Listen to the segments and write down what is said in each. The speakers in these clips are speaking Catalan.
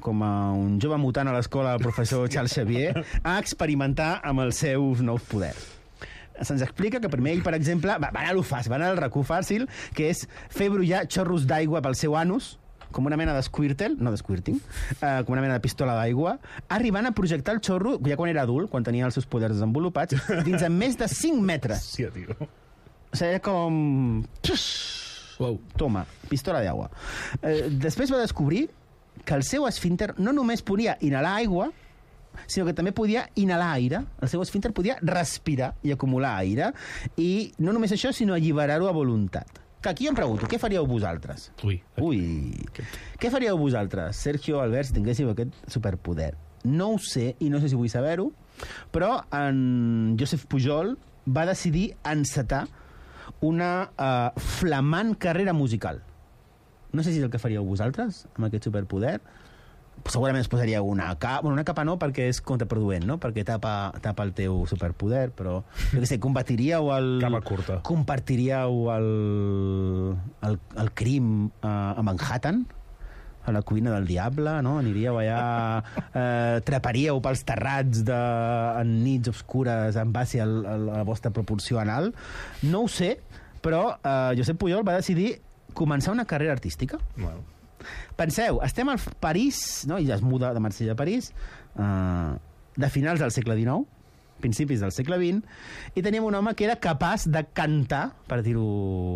un jove mutant a l'escola del professor Charles Xavier, a experimentar amb els seus nous poders. Se'ns explica que primer ell, per exemple, va anar a lo fàcil, va anar al racó fàcil, que és fer brollar xorros d'aigua pel seu anus, com una mena d'squirtle, no d'squirting, com una mena de pistola d'aigua, arribant a projectar el xorro, ja quan era adult, quan tenia els seus poders desenvolupats, dins a més de 5 metres. Sí, tio. O sigui, com... Wow. Toma, pistola d'aigua. Després va descobrir que el seu esfínter no només podia inhalar aigua, sinó que també podia inhalar aire. El seu esfínter podia respirar i acumular aire. I no només això, sinó alliberar-ho a voluntat. Que aquí em pregunto, què faríeu vosaltres? Ui. Què faríeu vosaltres, Sergio, Albert, si tinguéssiu aquest superpoder? No ho sé, i no sé si vull saber-ho, però en Josep Pujol va decidir encetar una flamant carrera musical. No sé si és el que faríeu vosaltres, amb aquest superpoder. Segurament es posaria una capa, una capa no, perquè és contraproduent, no? Perquè tapa el teu superpoder, però jo què sé, combatiríeu capa curta. Compartiríeu el crim a Manhattan, a la cuina del diable, no? Aniríeu allà, treparíeu pels terrats en nits obscures en base a la vostra proporció anal. No ho sé, però Josep Pujol va decidir començar una carrera artística. Bueno. Penseu, estem al París, no? I ja es muda de Marsella a París, de finals del segle XIX, principis del segle XX, i teníem un home que era capaç de cantar, per dir-ho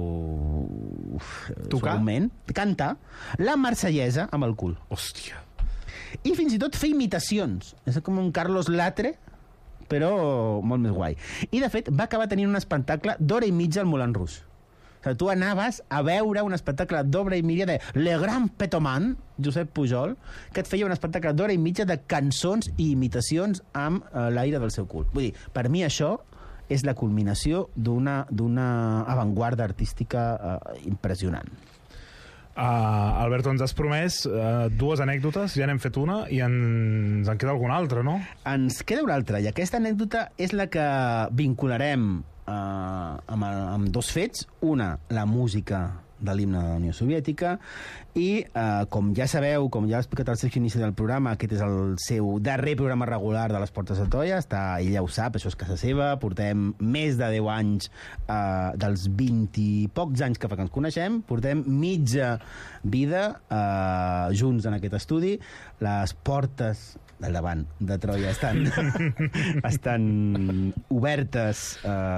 suaument, cantar la marsellesa amb el cul. Hòstia. I fins i tot fer imitacions. És com un Carlos Latre, però molt més guai. I, de fet, va acabar tenint un espectacle d'hora i mitja al Moulin Rouge. O sigui, tu anaves a veure un espectacle d'obra i mitja de Le Grand Petoman, Josep Pujol, que et feia un espectacle d'hora i mitja de cançons i imitacions amb l'aire del seu cul. Vull dir, per mi això és la culminació d'una avantguarda artística impressionant. Alberto, ens has promès dues anècdotes, ja n'hem fet una i ens en queda alguna altra, no? Ens queda una altra, i aquesta anècdota és la que vincularem amb dos fets. Una, la música de l'himne de la Unió Soviètica, i com ja sabeu, com ja ha explicat al Sergio inici del programa, aquest és el seu darrer programa regular de les Portes de Troia. Ell ja ho sap, això és casa seva, portem més de 10 anys, dels 20 i pocs anys que fa que ens coneixem, portem mitja vida junts en aquest estudi. Les portes del davant de Troia estan obertes,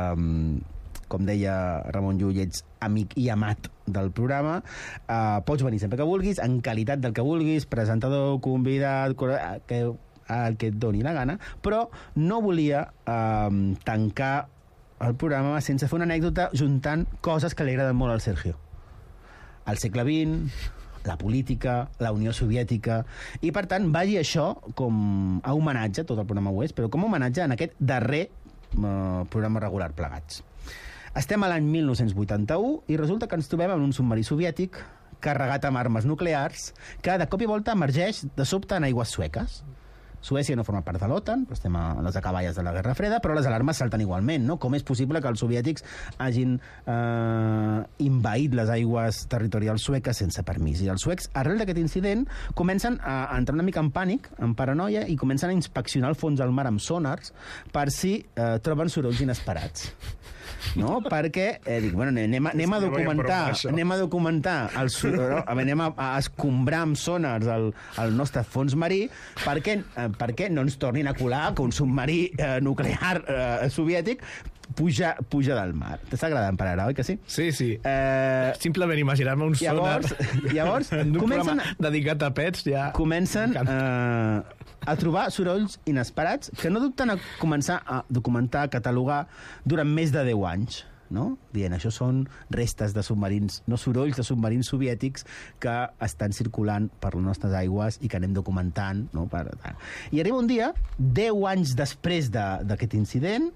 com deia Ramon Llull, ets amic i amat del programa. Pots venir sempre que vulguis, en qualitat del que vulguis, presentador, convidat, el que et doni la gana, però no volia tancar el programa sense fer una anècdota juntant coses que li agraden molt al Sergio. El segle XX, la política, la Unió Soviètica, i per tant vagi això com a homenatge, tot el programa ho és, però com a homenatge en aquest darrer programa regular plegats. Estem a l'any 1981 i resulta que ens trobem en un submarí soviètic carregat amb armes nuclears que de cop i volta emergeix de sobte en aigües sueques. Suècia no forma part de l'OTAN, però estem a les acaballes de la Guerra Freda, però les alarmes salten igualment, no? Com és possible que els soviètics hagin invaït les aigües territorials sueques sense permís? I els suecs, arrel d'aquest incident, comencen a entrar una mica en pànic, en paranoia, i comencen a inspeccionar el fons del mar amb sonars per si troben sorolls inesperats. No? Perquè dic, bueno, anem a documentar anem a escombrar amb sonars el nostre fons marí perquè no ens tornin a colar que un submarí nuclear soviètic puja del mar. T'està agradant per ara, oi que sí? Sí. Simplement imaginar-me un sonar. Llavors en un programa dedicat a pets, ja... Comencen a trobar sorolls inesperats que no dubten a començar a documentar, a catalogar durant més de 10 anys, no? Dient, això són restes de submarins, no sorolls de submarins soviètics que estan circulant per les nostres aigües i que anem documentant, no? I arriba un dia, 10 anys després d'aquest incident,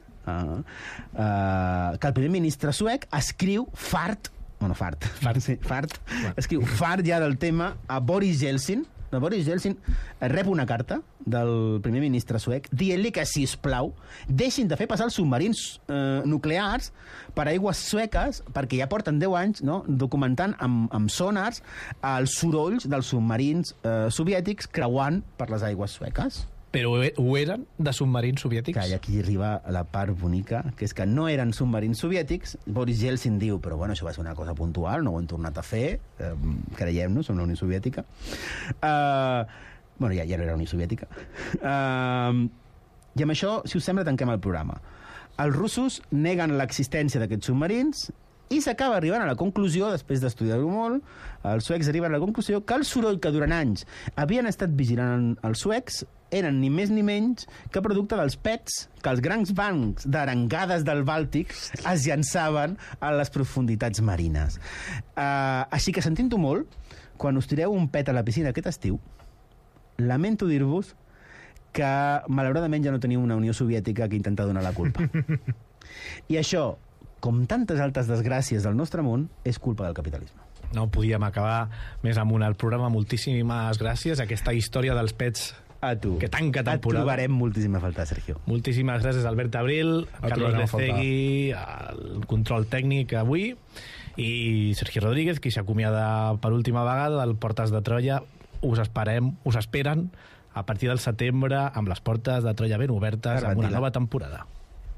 que el primer ministre suec escriu escriu fart ja del tema a Boris Yeltsin, Boris Yeltsin rep una carta del primer ministre suec dient-li que, sisplau, deixin de fer passar els submarins nuclears per aigües sueques, perquè ja porten 10 anys, no?, documentant amb sonars els sorolls dels submarins soviètics creuant per les aigües sueques. Però ho eren de submarins soviètics? Que aquí arriba la part bonica, que és que no eren submarins soviètics. Boris Yeltsin diu, però bueno, això va ser una cosa puntual, no ho hem tornat a fer, creiem-nos, som la Unió Soviètica. Bueno, ja no era la Unió Soviètica. I amb això, si us sembla, tanquem el programa. Els russos neguen l'existència d'aquests submarins i s'acaba arribant a la conclusió, després d'estudiar-ho molt, els suecs arriben a la conclusió que el soroll que durant anys havien estat vigilant els suecs eren ni més ni menys que producte dels pets que els grans bancs d'arengades del Bàltic es llançaven a les profunditats marines. Així que, sentint-ho molt, quan us tireu un pet a la piscina aquest estiu, lamento dir-vos que malauradament ja no teniu una Unió Soviètica que intenta donar la culpa. I això, com tantes altres desgràcies del nostre món, és culpa del capitalisme. No podíem acabar més amunt al programa. Moltíssimes gràcies a aquesta història dels pets a tu. Que tanca temporada. Et trobarem moltíssim a faltar, Sergio. Moltíssimes gràcies, Albert Abril, Carlos Lecegui, el control tècnic avui, i Sergi Rodríguez, qui s'acomiada per última vegada del Portes de Troia. Us esperen a partir del setembre amb les portes de Troia ben obertes amb una nova temporada.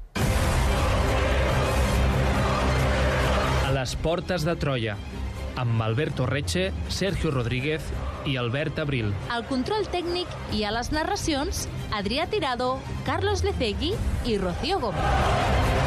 A les portes de Troia, amb Alberto Reche, Sergio Rodríguez i Albert Abril. Al control tècnic i a les narracions, Adrià Tirado, Carlos Lecegui i Rocío Gómez.